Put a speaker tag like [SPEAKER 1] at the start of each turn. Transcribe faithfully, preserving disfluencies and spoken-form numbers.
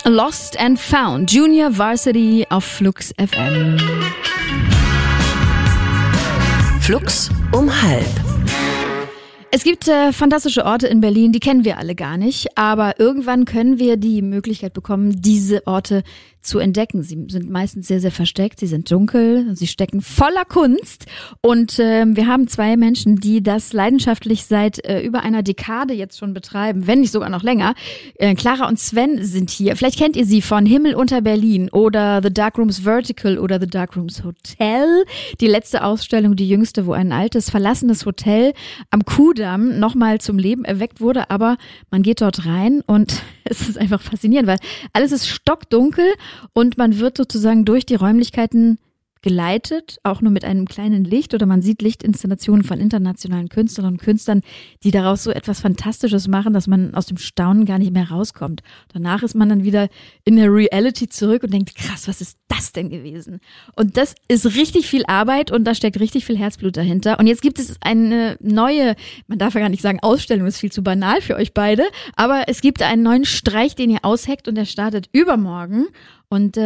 [SPEAKER 1] Lost and Found, Junior Varsity auf Flux F M.
[SPEAKER 2] Flux um halb.
[SPEAKER 1] Es gibt äh, fantastische Orte in Berlin, die kennen wir alle gar nicht, aber irgendwann können wir die Möglichkeit bekommen, diese Orte zu entdecken. Sie sind meistens sehr, sehr versteckt, sie sind dunkel, sie stecken voller Kunst und äh, wir haben zwei Menschen, die das leidenschaftlich seit äh, über einer Dekade jetzt schon betreiben, wenn nicht sogar noch länger. Äh, Clara und Sven sind hier. Vielleicht kennt ihr sie von Himmel unter Berlin oder The Darkrooms Vertical oder The Darkrooms Hotel. Die letzte Ausstellung, die jüngste, wo ein altes, verlassenes Hotel am Kudamm nochmal zum Leben erweckt wurde, aber man geht dort rein und es ist einfach faszinierend, weil alles ist stockdunkel und man wird sozusagen durch die Räumlichkeiten geleitet, auch nur mit einem kleinen Licht, oder man sieht Lichtinstallationen von internationalen Künstlerinnen und Künstlern, die daraus so etwas Fantastisches machen, dass man aus dem Staunen gar nicht mehr rauskommt. Danach ist man dann wieder in der Reality zurück und denkt, krass, was ist das denn gewesen? Und das ist richtig viel Arbeit und da steckt richtig viel Herzblut dahinter. Und jetzt gibt es eine neue, man darf ja gar nicht sagen Ausstellung, ist viel zu banal für euch beide, aber es gibt einen neuen Streich, den ihr ausheckt und der startet übermorgen. Und